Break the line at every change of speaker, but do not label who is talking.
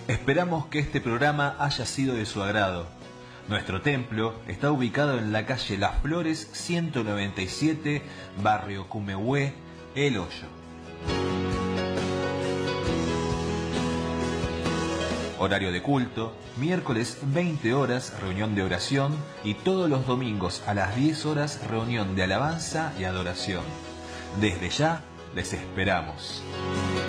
Esperamos que este programa haya sido de su agrado. Nuestro templo está ubicado en la calle Las Flores 197, barrio Cumehué, El Hoyo. Horario de culto, miércoles 20 horas reunión de oración y todos los domingos a las 10 horas reunión de alabanza y adoración. Desde ya les esperamos.